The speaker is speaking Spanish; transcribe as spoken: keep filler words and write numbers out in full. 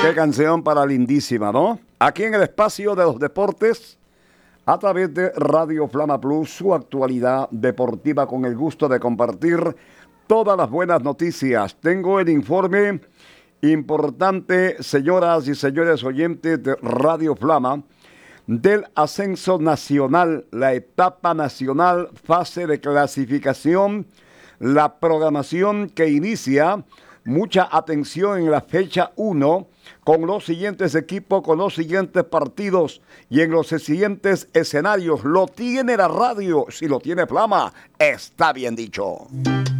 Qué canción para lindísima, ¿no? Aquí en el espacio de los deportes, a través de Radio Flama Plus, su actualidad deportiva con el gusto de compartir todas las buenas noticias. Tengo el informe importante, señoras y señores oyentes de Radio Flama, del ascenso nacional, la etapa nacional, fase de clasificación, la programación que inicia. Mucha atención en la fecha uno con los siguientes equipos, con los siguientes partidos y en los siguientes escenarios. Lo tiene la radio, si lo tiene Flama, está bien dicho.